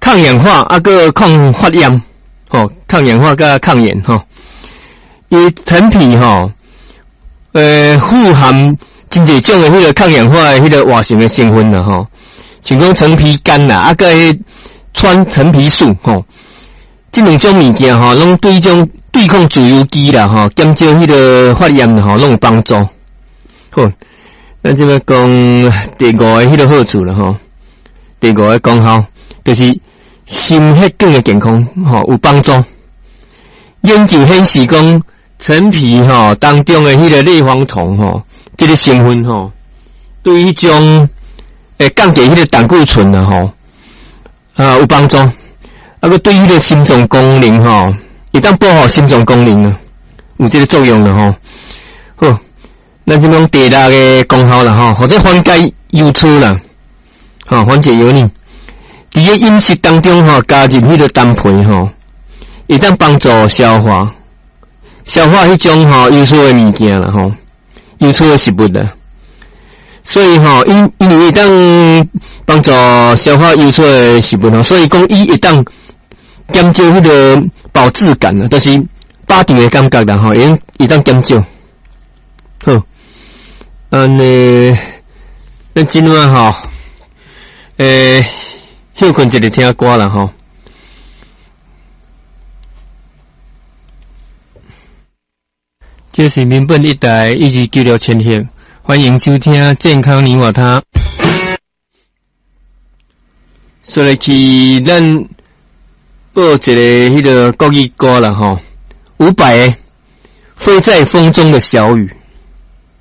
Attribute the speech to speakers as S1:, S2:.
S1: 抗氧化啊个抗发炎，抗氧化跟抗炎伊陈皮富含真侪种的迄个抗氧化的迄个活性的成分啦像讲陈皮干啦，啊个川陈皮素这两种物件拢对种对抗自由基啦减少迄个发炎啦拢有帮助。好，咱这边讲第五个迄个好处啦第五个功效就是心血管的健康有帮助。研究显示讲陈皮当中的迄个类黄酮这个成分对迄种降低迄个胆固醇有帮助。个对迄个心脏功能会当保护心脏功能有这个作用啦好，咱这种第六个功效啦或者缓解忧愁啦缓解忧虑。伫个饮食当中加入迄个丹皮会当帮助消化迄种忧愁的物件啦忧愁的食物啦。所以因为会当帮助消化忧愁的食物所以讲伊会当减少迄个饱质感啦，就是饱胀的感觉啦会当减少。好，咱今晚休困一个听歌啦这是民本一台129千赫，欢迎收听健康你我他。说来去咱报一个迄个国语歌啦伍佰的飞在风中的小雨。